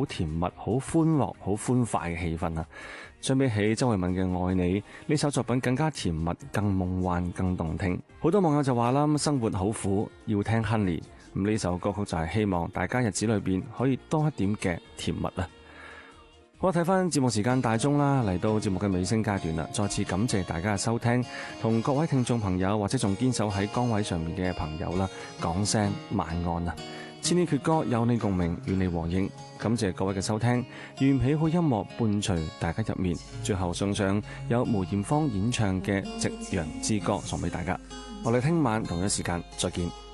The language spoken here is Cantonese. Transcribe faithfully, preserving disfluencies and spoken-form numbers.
好甜蜜、好歡樂、好歡快嘅氣氛啊！相比起周慧敏嘅《愛你》，呢首作品更加甜蜜、更夢幻、更動聽。好多網友就話啦，生活好苦，要聽 Honey。咁呢首歌曲就係希望大家日子裏邊可以多一點嘅甜蜜啊！好，睇翻節目時間大鐘啦，嚟到節目嘅尾聲階段啦，再次感謝大家嘅收聽，同各位聽眾朋友或者仲堅守喺崗位上面嘅朋友啦，講聲晚安啊！千年闕歌有你共鳴，與你和應，感謝各位嘅收聽，願喜好音樂伴隨大家入眠，最後送上有梅艷芳演唱嘅《夕陽之歌》送俾大家，我哋聽晚同一時間再見。